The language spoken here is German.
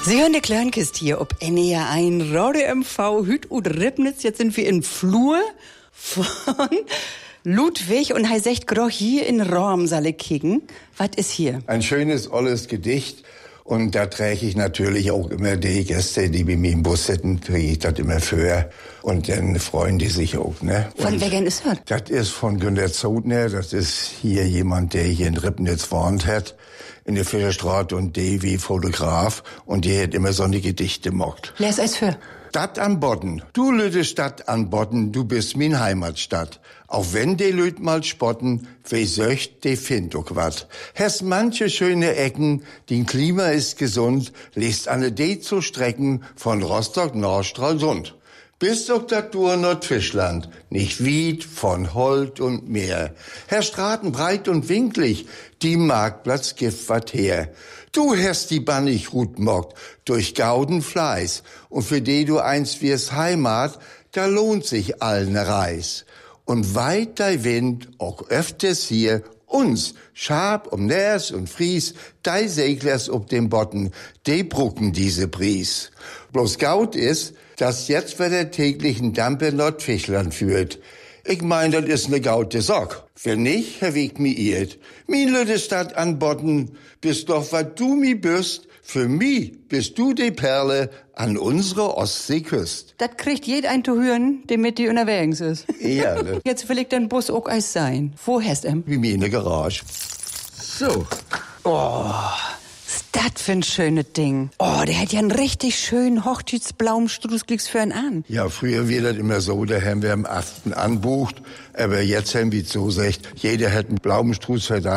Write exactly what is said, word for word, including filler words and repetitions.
Sie hören die Kleinkist hier, ob N E R eins, Radio M V, Hüt und Ribnitz. Jetzt sind wir in Flur von Ludwig und er sagt gerade hier in Raum soll ich kicken. Was ist hier? Ein schönes, olles Gedicht. Und da träge ich natürlich auch immer die Gäste, die bei mir im Bus sitzen, träge ich das immer für. Und dann freuen die sich auch, ne? Von wer ist das? Das ist von Günter Zodner. Das ist hier jemand, der hier in Ribnitz wohnt hat, in der Fischerstraße, und der wie Fotograf. Und der hat immer so eine Gedichte gemacht. Wer ist es für? Stadt an Bodden, du lüde Stadt an Bodden, du bist min Heimatstadt. Auch wenn die Lüd mal spotten, we söcht, de find ook wat. Hast manche schöne Ecken, din Klima ist gesund, lest alle de zu Strecken von Rostock nach Stralsund. Bis doch dat Dur Nordfischland, nicht Wied von Holt und Meer. Herr Straten breit und winklig, die Marktplatz gibt wat her. Du hast die Bannig gut mockt, durch Gauden Fleiß, und für die du einst wirst Heimat, da lohnt sich allen Reis. Und weit dei Wind, auch öfters hier, uns, Schab um Närs und Fries, dei Seglers ob dem Botten, de brucken diese Pries. Bloß Gaut ist, dass jetzt bei der täglichen Dampe Nordfischland führt. Ich mein, das ist ne gaute Sock. Wenn nicht, Herr Weg mi irrt. Min lüde Stadt an Bodden, bist doch wat du mi bist, für mi bist du die Perle an unsere Ostseeküst. Das kriegt jed ein zu hören, der mit dir unterwegs ist. Ja, ne? Jetzt will ich den Bus auch eins sein. Wo hast du? Wie mi in der Garage. So. Oh, das für ein schönes Ding. Oh, der hat ja einen richtig schönen Hochzeitsblaumstrußklicks für einen an. Ja, früher war das immer so, da haben wir am achten anbucht, aber jetzt haben wir so gesagt, jeder hat einen Blumenstruz für